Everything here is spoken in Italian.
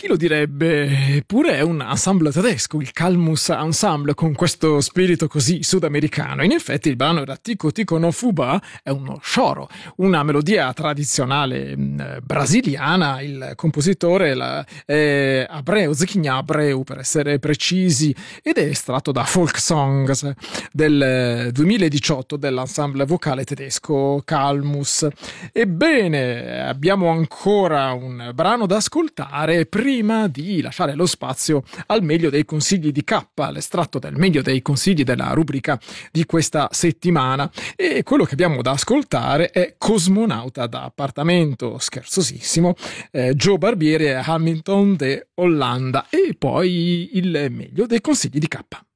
Chi lo direbbe? Eppure è un ensemble tedesco, il Calmus Ensemble, con questo spirito così sudamericano. In effetti il brano era Tico Tico no Fuba, è uno choro, una melodia tradizionale brasiliana. Il compositore è Abreu, Zequinha Abreu per essere precisi, ed è estratto da Folk Songs del 2018 dell'ensemble vocale tedesco Calmus. Ebbene, abbiamo ancora un brano da ascoltare prima di lasciare lo spazio al meglio dei consigli di K, l'estratto del meglio dei consigli della rubrica di questa settimana. E quello che abbiamo da ascoltare è Cosmonauta da appartamento, scherzosissimo, Joe Barbieri e Hamilton de Hollanda, e poi il meglio dei consigli di K.